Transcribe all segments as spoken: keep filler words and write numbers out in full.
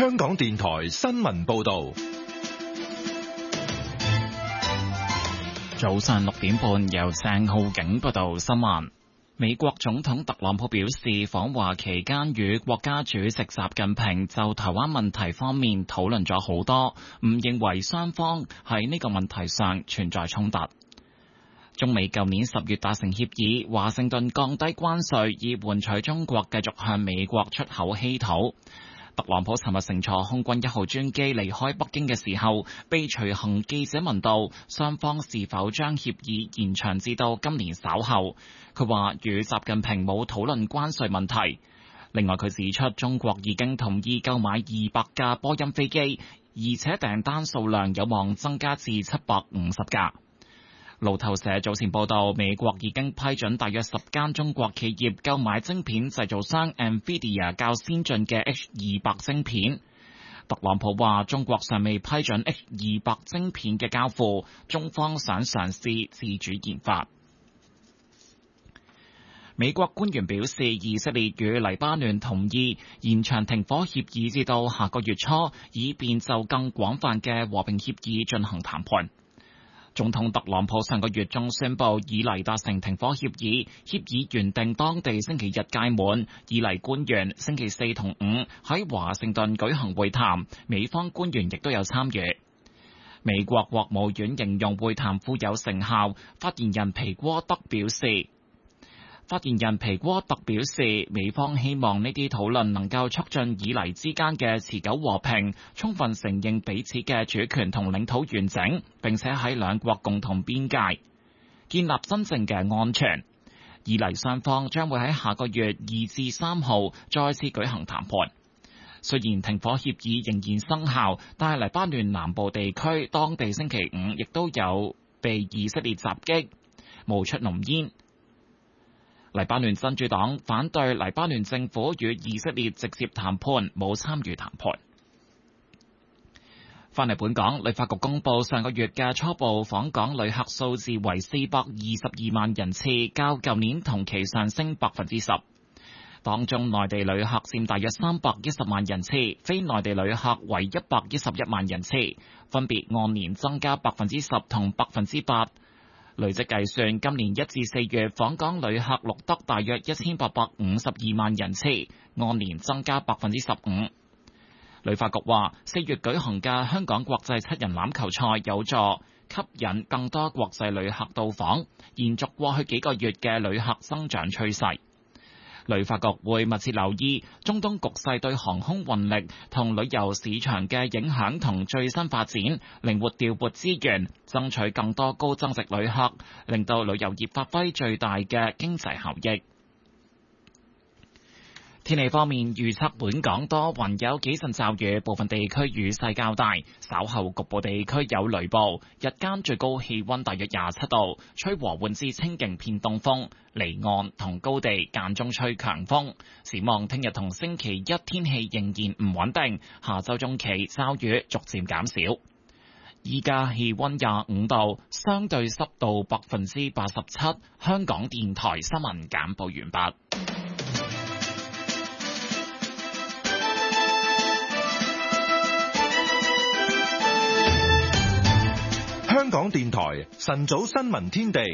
香港電台新聞報道。 早上六點半，由鄭浩景報道新聞。美國總統特朗普表示，訪華期間與國家主席習近平就台灣問題方面討論咗好多，唔認為雙方喺呢個問題上存在衝突。中美舊年十月達成協議，華盛頓降低關稅，以換取中國繼續向美國出口稀土。特朗普尋日乘坐空軍一號專機離開北京嘅時候，被隨行記者問到雙方是否將協議延長至到今年稍後。佢話與習近平冇討論關稅問題。另外佢指出，中國已經同意購買二百架波音飛機，而且訂單數量有望增加至七百五十架。路透社早前報道，美國已經批准大約十間中國企業購買晶片製造商 NVIDIA 較先進嘅 H 二百晶片。特朗普話，中國尚未批准 H 二百晶片嘅交付，中方想嘗試自主研發。美國官員表示，以色列與黎巴嫩同意延長停火協議至到下個月初，以便就更廣泛嘅和平協議進行談判。總統特朗普上個月中宣布以黎達成停火協議，協議原定當地星期日屆滿，以黎官員星期四同五喺華盛頓舉行會談，美方官員亦都有參與。美國國務院形容會談富有成效，發言人皮戈德表示，發言人皮戈特表示，美方希望呢啲討論能夠促進以黎之間嘅持久和平，充分承認彼此嘅主權同領土完整，並且喺兩國共同邊界建立真正嘅安全。以黎雙方將會喺下個月二至三號再次舉行談判。雖然停火協議仍然生效，但係黎巴嫩南部地區當地星期五亦都有被以色列襲擊，冒出濃煙。黎巴嫩真主黨反對黎巴嫩政府與以色列直接談判，冇參與談判。翻嚟本港，旅發局公布上個月嘅初步訪港旅客數字為四百二十二萬人次，較舊年同期上升百分之十。當中內地旅客佔大約三百一十萬人次，非內地旅客為一百一十一萬人次，分別按年增加百分之十同百分之八。累積計算，今年一至四月訪港旅客錄得大約一千八百五十二萬人次，按年增加百分之十五。旅發局話，四月舉行嘅香港國際七人欖球賽有助吸引更多國際旅客到訪，延續過去幾個月嘅旅客增長趨勢。旅發局會密切留意中東局勢對航空運力同旅遊市場嘅影響同最新發展，靈活調撥資源，爭取更多高增值旅客，令到旅遊業發揮最大嘅經濟效益。天氣方面，預測本港多雲，有幾陣驟雨，部分地區雨勢較大，稍後局部地區有雷暴。日間最高氣溫大約廿七度，吹和緩至清勁偏東風，離岸同高地間中吹強風。展望聽日同星期一天氣仍然唔穩定，下週中期驟雨逐漸減少。依家氣溫廿五度，相對濕度百分之八十七。香港電台新聞簡報完畢。 香港電台晨早新聞天地，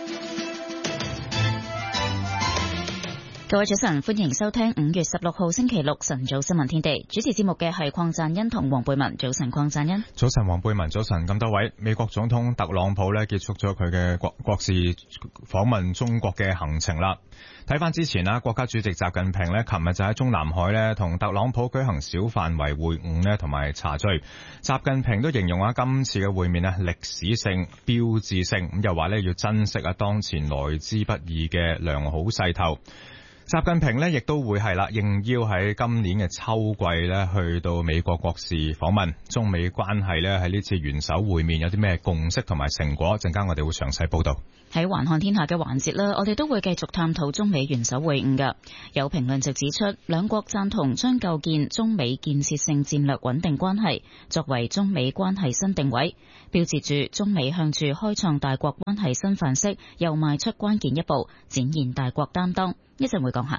各位早晨，歡迎收聽五月十六號星期六晨早新聞天地。主持節目嘅係鄺贊恩同黃貝文。早晨，鄺贊恩。 早晨，黃貝文。早晨，咁多位。美國總統特朗普呢結束咗佢嘅國國事訪問中國嘅行程啦。睇翻之前啦，國家主席習近平呢，琴日就喺中南海呢同特朗普舉行小範圍會晤呢同埋茶敘。習近平都形容啊，今次嘅會面呢歷史性、標誌性，咁又話呢要珍惜啊當前來之不易嘅良好勢頭。習近平呢亦都會係啦，應邀喺今年嘅秋季呢去到美國國事訪問。中美關係呢喺呢次元首會面有啲咩共識同埋成果？陣間我哋會詳細報道。 喺環看天下嘅環節啦，我哋都會繼續探討中美元首會晤㗎。有評論就指出，兩國贊同將構建中美建設性戰略穩定關係作為中美關係新定位，標誌住中美向住開創大國關係新範式又邁出關鍵一步，展現大國擔當。一陣會講下。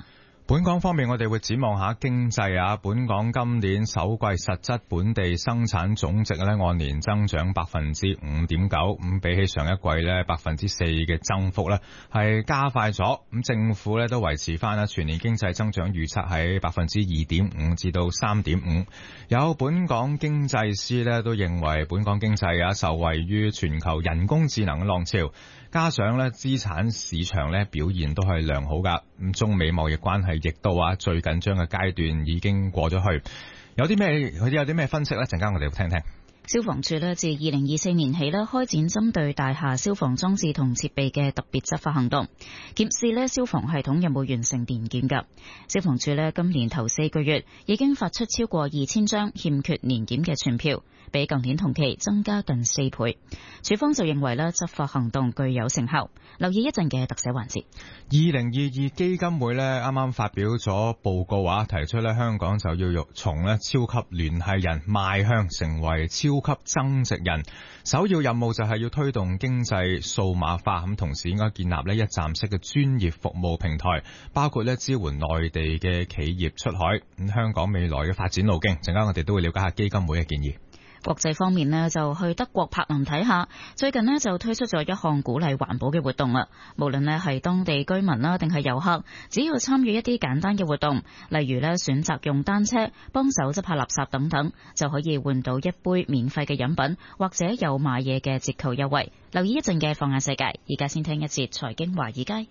本港方面，我哋會展望下經濟啊。本港今年首季實質本地生產總值咧按年增長百分之五點九，咁比起上一季咧百分之四嘅增幅咧係加快咗。咁政府咧都維持翻啦全年經濟增長預測喺百分之二點五至到三點五。有本港經濟師咧都認為本港經濟啊受惠於全球人工智能嘅浪潮，加上咧資產市場咧表現都係良好噶。咁中美貿易關係亦都話最緊張嘅階段已經過咗去。有啲咩佢哋有啲咩分析咧？陣間我哋聽聽。 消防處咧自二零二四年起咧開展針對大廈消防裝置同設備嘅特別執法行動，檢視咧消防系統有冇完成年檢㗎。消防處咧今年頭四個月已經發出超過二千張欠缺年檢嘅傳票，比舊年同期增加近四倍。處方就認為咧執法行動具有成效。留意一陣嘅特寫環節。 二零二二基金會咧啱啱發表咗報告啊，提出咧香港就要從咧超級聯繫人邁向成為超超級增值人，首要任務就係要推動經濟數碼化，咁同時應該建立呢一站式嘅專業服務平台，包括呢支援內地嘅企業出海。咁香港未來嘅發展路徑，陣間我哋都會了解下基金會嘅建議。 國際方面呢，就去德國柏林睇下，最近呢，就推出咗一項鼓勵環保嘅活動啦。無論呢係當地居民啦，定係遊客，只要參與一啲簡單嘅活動，例如呢選擇用單車幫手執下垃圾等等，就可以換到一杯免費嘅飲品，或者有買嘢嘅折扣優惠。留意一陣嘅放眼世界，而家先聽一節財經華爾街。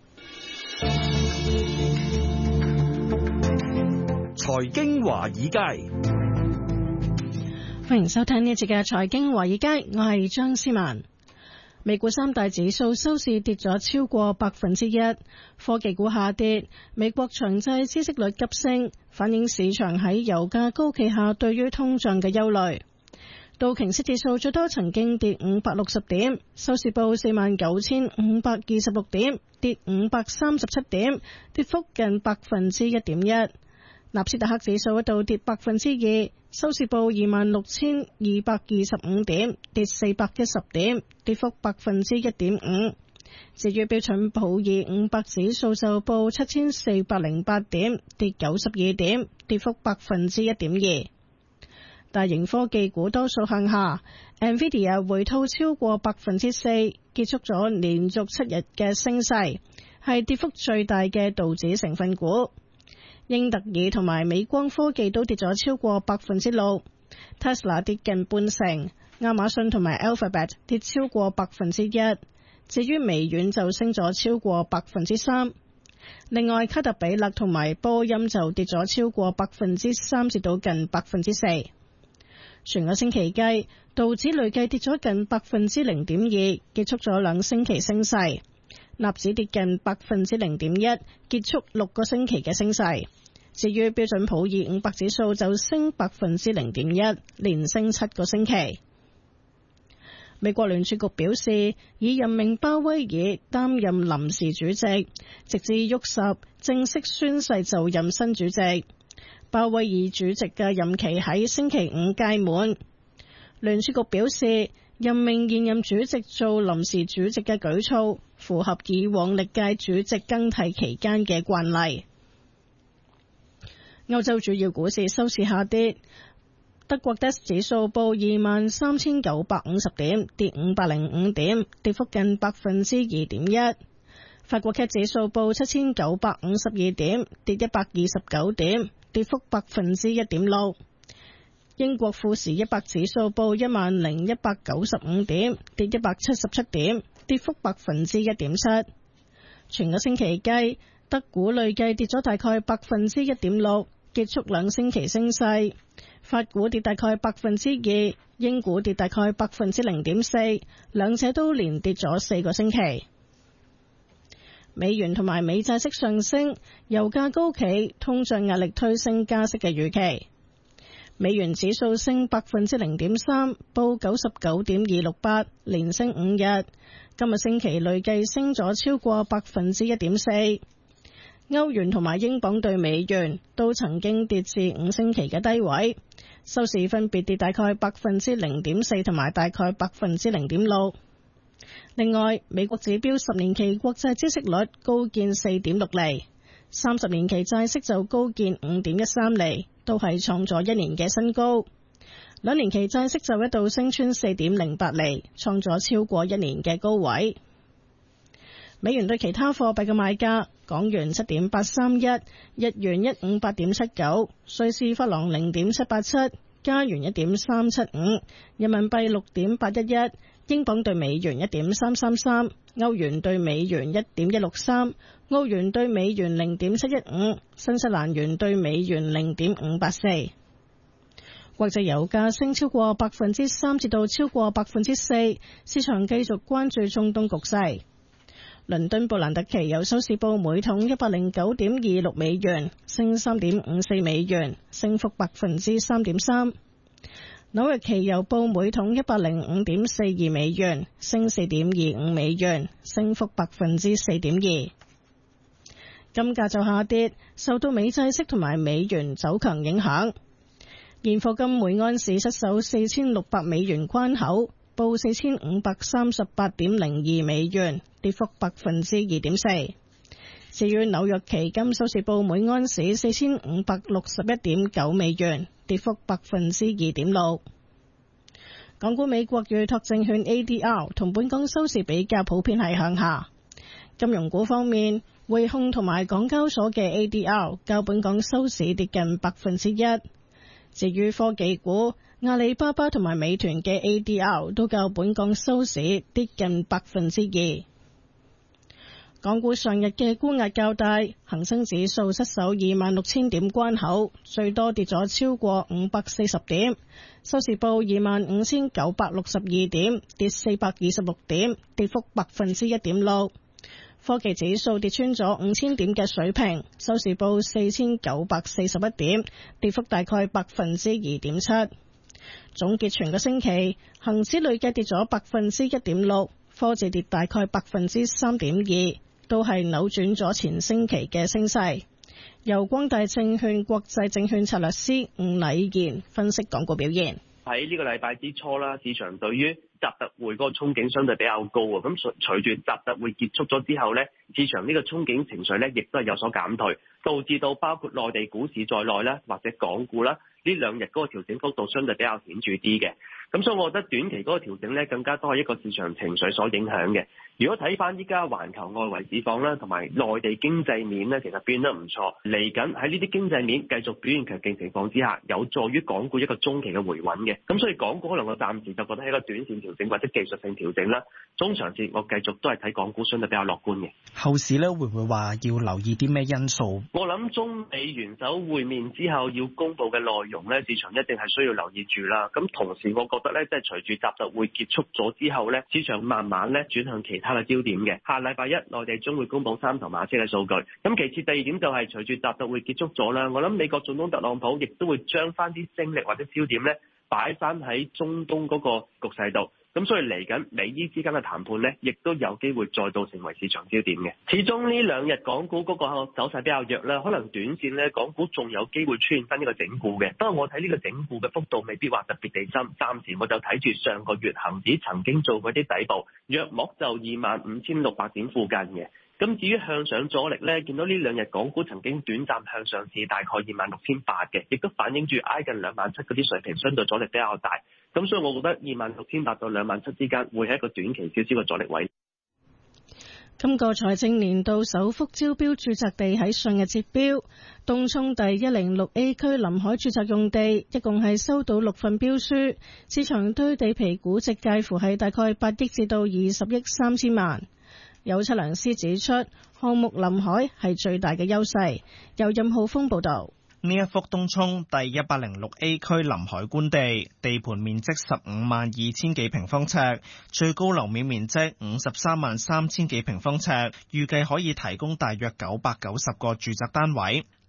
財經華爾街。 歡迎收聽呢一節嘅財經華爾街，我係張思文。美股三大指數收市跌咗超過百分之一，科技股下跌，美國長債孳息率急升，反映市場喺油價高企下對於通脹嘅憂慮。道瓊斯指數最多曾經跌五百六十點，收市報四萬九千五百二十六點，跌五百三十七點，跌幅近百分之一點一。納斯達克指數一度跌百分之二，收市報二萬六千二百二十五點，跌四百一十點，跌幅百分之一點五。至於標準普爾五百指數就報七千四百零八點，跌九十二點，跌幅百分之一點二。大型科技股多數向下 ，Nvidia 回吐超過百分之四，結束咗連續七日嘅升勢，係跌幅最大嘅道指成分股。英特爾同埋美光科技都跌咗超過百分之六 ，Tesla 跌近半成，亞馬遜同埋 Alphabet 跌超過百分之一，至於微軟就升咗超過百分之三。另外，卡特彼勒同埋波音就跌咗超過百分之三至到近百分之四。全個星期計，道指累計跌咗近百分之零點二，結束咗兩星期升勢。納指跌近百分之零點一，結束六個星期嘅升勢。至於標準普爾五百指數就升百分之零點一，連升七個星期。美國聯儲局表示，已任命鮑威爾擔任臨時主席，直至沃什正式宣誓就任新主席。鮑威爾主席嘅任期喺星期五屆滿。聯儲局表示，任命現任主席做臨時主席嘅舉措符合以往歷屆主席更替期間嘅慣例。歐洲主要股市收市下跌，德國 D A X 指數報二萬三千九百五十點，跌五百零五點，跌幅近百分之二點一。法國 C A C 指數報七千九百五十二點，跌一百二十九點，跌幅百分之一點六。英國富時一百指數報一萬零一百九十五點，跌一百七十七點，跌幅百分之一點七。全個星期計，德股累計跌咗大概百分之一點六，結束兩星期升勢。法股跌大概百分之二，英股跌大概百分之零點四，兩者都連跌咗四個星期。美元同埋美債息上升，油價高企，通脹壓力推升加息嘅預期。美元指數升百分之零點三，報九十九點二六八，連升五日。今日星期累計升咗超過百分之一點四。歐元同埋英鎊對美元都曾經跌至五星期嘅低位，收市分別跌大概百分之零點四同埋大概百分之零點六。另外，美國指標十年期國債孳息率高見四點六厘， 三十年期債息就高見五點一三厘，都係創咗一年嘅新高。兩年期債息就一度升穿四點零八厘，創咗超過一年嘅高位。美元對其他貨幣嘅賣價：港元七點八三一，日元一五八點七九，瑞士法郎零點七八七，加元一點三七五，人民幣六點八一一，英鎊對美元一點三三三，歐元對美元一點一六三，澳元對美元零點七一五，新西蘭元對美元零點五八四。國際油價升超過百分之三至到超過百分之四，市場繼續關注中東局勢。倫敦布蘭特期油收市報每桶一百零九點二六美元，升三點五四美元，升幅百分之三點三。紐約期油報每桶一百零五點四二美元，升四點二五美元，升幅百分之四點二。金價就下跌，受到美債息同埋美元走強影響。現貨金每安士失守四千六百美元關口，報四千五百三十八點零二美元，跌幅百分之二點四。至於紐約期金收市報每安士四千五百六十一點九美元，跌幅百分之二點六。港股美國預託證券 A D R 同本港收市比較普遍係向下。金融股方面，匯控同埋港交所嘅 A D R 較本港收市跌近百分之一。至於科技股，阿里巴巴同埋美團嘅 A D R 都較本港收市跌近百分之二。港股上日嘅沽壓較大，恒生指數失守二萬六千點關口，最多跌咗超過五百四十點，收市報二萬五千九百六十二點，跌四百二十六點，跌幅百分之一點六。科技指數跌穿咗五千點嘅水平，收市報四千九百四十一點，跌幅大概百分之二點七。總結全個星期，恒指累計跌咗百分之一點六，科指跌大概百分之三點二，都係扭轉咗前星期嘅升勢。由光大證券國際證券策略師伍禮賢分析港股表現。 喺呢個禮拜之初啦，市場對於習特會嗰個憧憬相對比較高啊，咁隨隨住習特會結束咗之後呢，市場呢個憧憬情緒呢亦都係有所減退，導致到包括內地股市在內啦，或者港股啦，呢兩日嗰個調整幅度相對比較顯著啲嘅。咁所以我覺得短期嗰個調整呢，更加多係一個市場情緒所影響嘅。如果睇翻依家環球外圍市況啦，同埋內地經濟面呢，其實變得唔錯。嚟緊喺呢啲經濟面繼續表現強勁情況之下，有助於港股一個中期嘅回穩嘅。咁所以港股可能我暫時就覺得係一個短線調整或者技術性調整啦。中長線我繼續都係睇港股相對比較樂觀嘅。 後市呢會唔會話要留意啲咩因素？ 我諗中美元首會面之後要公布嘅內容呢，市場一定係需要留意住啦。咁同時我覺得呢，即係隨住習特會結束咗之後呢，市場慢慢呢轉向其他嘅焦點嘅。下禮拜一內地將會公布三頭馬車嘅數據。咁其次第二點就係隨住習特會結束咗啦，我諗美國總統特朗普亦都會將翻啲精力或者焦點呢擺翻喺中東嗰個局勢度。咁所以嚟緊美伊之間嘅談判呢，亦都有機會再度成為市場焦點嘅。始終呢兩日港股嗰個走勢比較弱啦，可能短線呢港股仲有機會出現翻呢個整固嘅。不過我睇呢個整固嘅幅度未必話特別地深，暫時我就睇住上個月恒指曾經做過啲底部，約莫就二萬五千六百點附近嘅。咁至於向上阻力呢，見到呢兩日港股曾經短暫向上至大概二萬六千八嘅，亦都反映住挨近兩萬七嗰啲水平，相對阻力比較大。咁所以我覺得二萬六千八到兩萬七之間會係一個短期少少嘅阻力位。 今個財政年度首幅招標住宅地喺上日截標，東涌第一零六 A 區臨海住宅用地一共係收到六份標書，市場對地皮估值介乎係大概八億至到二十億三千萬。有測量師指出，項目臨海係最大嘅優勢。由任浩峰報道。 呢一幅東涌第一百零六 A 區臨海官地，地盤面積十五萬二千幾平方尺，最高樓面面積五十三萬三千幾平方尺，預計可以提供大約九百九十個住宅單位。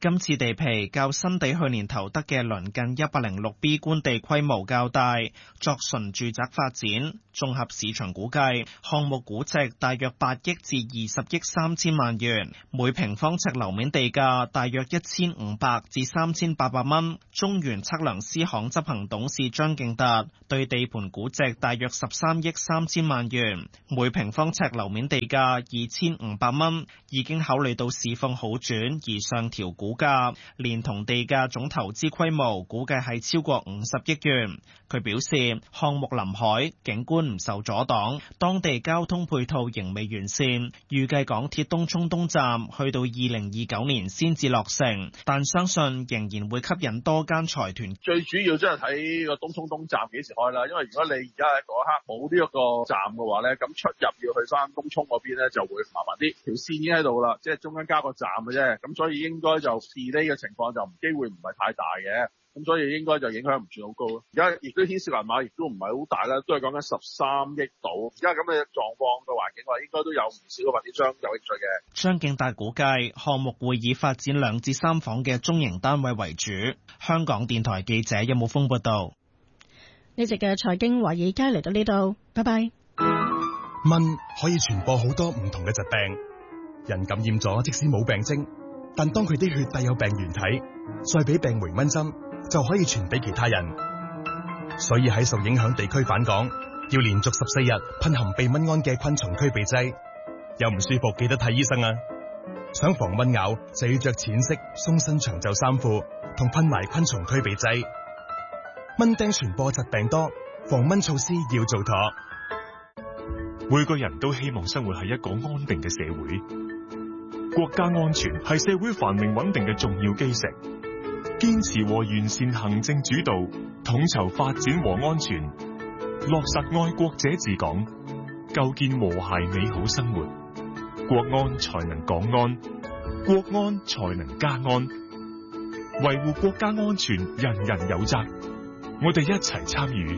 今次地皮較新地去年投得嘅鄰近一百零六 B 官地規模較大，作純住宅發展。綜合市場估計，項目估值大約八億至二十億三千萬元，每平方尺樓面地價大約一千五百至三千八百蚊。中原測量師行執行董事張敬達對地盤估值大約十三億三千萬元，每平方尺樓面地價二千五百蚊，已經考慮到市況好轉而上調估價，連同地價總投資規模估計係超過五十億元。佢表示，項目臨海，景觀唔受阻擋，當地交通配套仍未完善，預計港鐵東涌東站去到二零二九年先至落成，但相信仍然會吸引多間財團。 最主要真係睇個東涌東站幾時開啦，因為如果你而家喺嗰一刻冇呢一個站嘅話咧，咁出入要去翻東涌嗰邊咧就會麻煩啲。條線已經喺度啦，即係中間加個站嘅啫，咁所以應該就 delay 嘅情況就機會唔係太大嘅。咁所以應該就影響唔算好高咯。而家亦都牽涉銀碼，亦都唔係好大啦，都係講緊十三億度。而家咁嘅狀況嘅環境話，應該都有唔少嘅發展商有興趣嘅。 張敬達估計項目會以發展兩至三房嘅中型單位為主。香港電台記者任武峰報道。 呢集嘅財經華爾街嚟到呢度，拜拜。 蚊可以傳播好多唔同嘅疾病，人感染咗即使冇病徵，但當佢啲血帶有病原體，再俾病媒蚊針就可以傳俾其他人。所以喺受影響地區返港，要連續十四日噴含避蚊胺嘅昆蟲驅鼻劑。有唔舒服記得睇醫生啊！想防蚊咬就要着淺色鬆身長袖衫褲，同噴埋昆蟲驅鼻劑。蚊叮傳播疾病多，防蚊措施要做妥。 每個人都希望生活喺一個安定嘅社會。國家安全係社會繁榮穩定嘅重要基石，堅持和完善行政主導，統籌發展和安全，落實愛國者治港，構建和諧美好生活，國安才能港安，國安才能家安。維護國家安全，人人有責，我哋一齊參與。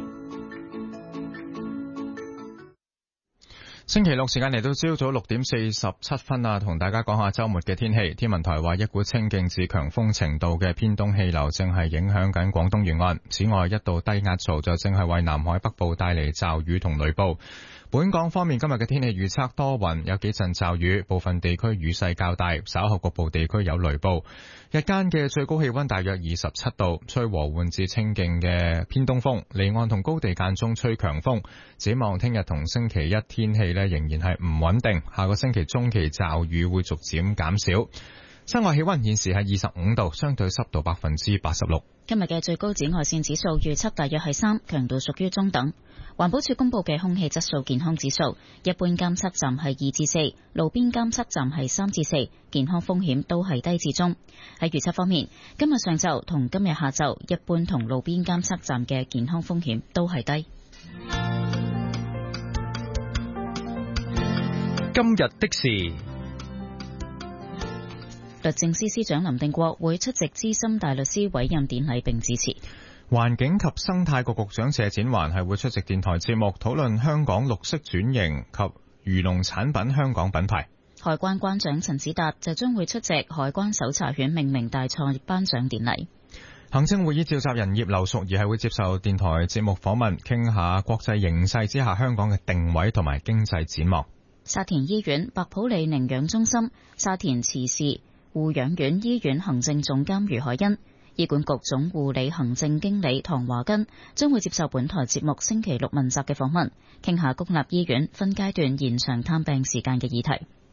星期六時間嚟到朝早六點四十七分啊，同大家講下周末嘅天氣。天文台話，一股清勁至強風程度嘅偏東氣流正係影響緊廣東沿岸。此外，一道低壓槽就正係為南海北部帶嚟驟雨同雷暴。本港方面，今日嘅天氣預測多雲，有幾陣驟雨，部分地區雨勢較大，稍後局部地區有雷暴。日間嘅最高氣溫大約二十七度，吹和緩至清勁嘅偏東風，離岸同高地間中吹強風。展望聽日同星期一天氣呢仍然係唔穩定，下個星期中期驟雨會逐漸減少。室外氣溫現時係二十五度，相對濕度百分之八十六。 今日嘅最高紫外線指數預測大約係三，強度屬於中等。環保署公布嘅空氣質素健康指數，一般監測站係二至四，路邊監測站係三至四，健康風險都係低至中。喺預測方面，今日上晝同今日下晝，一般同路邊監測站嘅健康風險都係低。 今日的事， 律政司司長林定國會出席資深大律師委任典禮並致辭。 環境及生態局局長謝展寰係會出席電台節目，討論香港綠色轉型及漁農產品香港品牌。 海關關長陳子達就將會出席海關搜查犬命名大賽頒獎典禮。 行政會議召集人葉劉淑儀係會接受電台節目訪問，傾下國際形勢之下香港嘅定位同埋經濟展望。 沙田醫院白普理寧養中心、沙田慈氏護養院醫院行政總監余海欣、醫管局總護理行政經理唐華根將會接受本台節目星期六問責嘅訪問，傾下公立醫院分階段延長探病時間嘅議題。